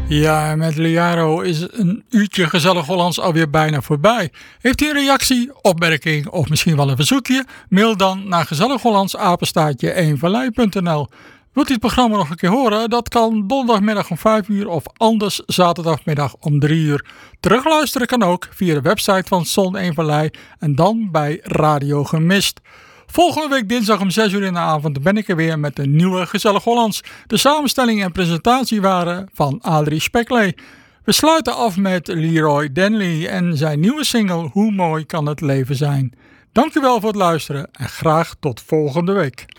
Ja, met Liaro is een uurtje gezellig Hollands alweer bijna voorbij. Heeft u een reactie, opmerking of misschien wel een verzoekje? Mail dan naar gezellighollandsapenstaartje1vallei.nl. Wilt u het programma nog een keer horen? Dat kan donderdagmiddag om 5 uur of anders zaterdagmiddag om 3 uur. Terugluisteren kan ook via de website van Zon 1 Vallei en dan bij Radio Gemist. Volgende week dinsdag om 6 uur in de avond ben ik er weer met een nieuwe Gezellig Hollands. De samenstelling en presentatie waren van Adrie Speklee. We sluiten af met Leroy Denley en zijn nieuwe single Hoe mooi kan het leven zijn. Dankjewel voor het luisteren en graag tot volgende week.